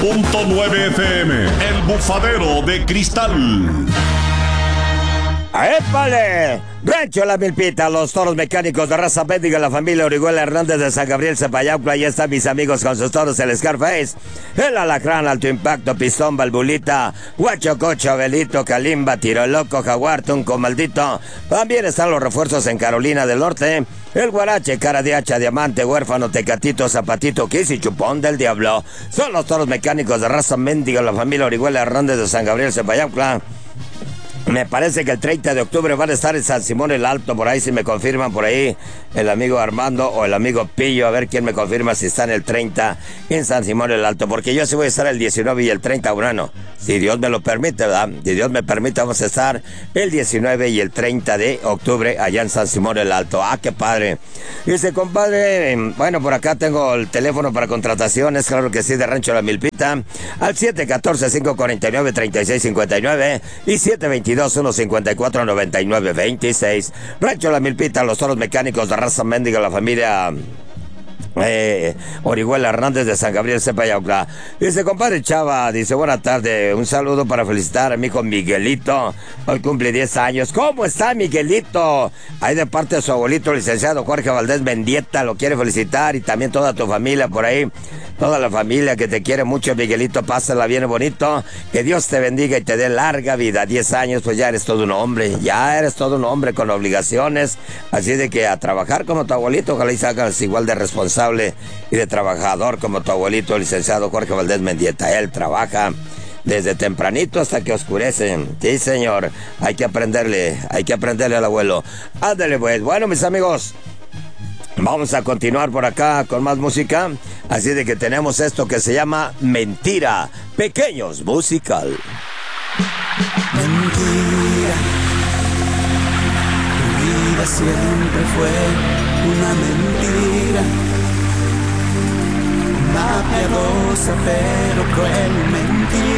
100.9 FM, El Bufadero de Cristal. ¡Épale! Rancho La Milpita, los toros mecánicos de raza bética, la familia Orihuela Hernández de San Gabriel, Cepayaucla. Ahí están mis amigos con sus toros, el Scarface, el Alacrán, Alto Impacto, Pistón, Valvulita, Huacho Cocho, Abelito, Calimba, Tiro Loco, Jaguar, Tunco Maldito. También están los refuerzos en Carolina del Norte, el Guarache, Cara de Hacha, Diamante, Huérfano, Tecatito, Zapatito, Kiss y Chupón del Diablo. Son los toros mecánicos de raza mendiga, la familia Orihuela Hernández de San Gabriel, Cepayaucla. Me parece que el 30 de octubre van a estar en San Simón el Alto, por ahí si me confirman por ahí el amigo Armando o el amigo Pillo, a ver quién me confirma si están el 30 en San Simón el Alto, porque yo sí voy a estar el 19 y el 30, bueno, si Dios me lo permite, ¿verdad? Si Dios me permite, vamos a estar el 19 y el 30 de octubre allá en San Simón el Alto. ¡Ah, qué padre! Dice, compadre, bueno, por acá tengo el teléfono para contrataciones, claro que sí, de Rancho La Milpita, al 714-549-3659 y 722-154-9926. Rancho La Milpita, los toros mecánicos de raza mendiga, la familia Orihuela Hernández de San Gabriel, Cepayaucla. Dice, compadre Chava, dice, buena tarde, un saludo para felicitar a mi hijo Miguelito, hoy cumple 10 años. ¿Cómo está Miguelito? Ahí de parte de su abuelito, licenciado Jorge Valdés Mendieta, lo quiere felicitar, y también toda tu familia por ahí, toda la familia que te quiere mucho, Miguelito, pásala bien bonito, que Dios te bendiga y te dé larga vida. 10 años, pues ya eres todo un hombre con obligaciones, así de que a trabajar como tu abuelito, ojalá y salgas igual de responsable y de trabajador como tu abuelito, el licenciado Jorge Valdés Mendieta. Él trabaja desde tempranito hasta que oscurece. Sí, señor, hay que aprenderle al abuelo. Ándale, pues. Bueno, mis amigos, vamos a continuar por acá con más música, así de que tenemos esto que se llama Mentira, Pequeños Musical. Mentira, tu vida siempre fue una mentira, una piadosa pero cruel mentira.